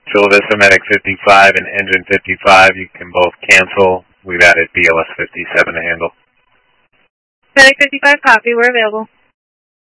Chula Vista Medic 55 and Engine 55, you can both cancel. We've added BLS 57 to handle. Medic 55, copy. We're available.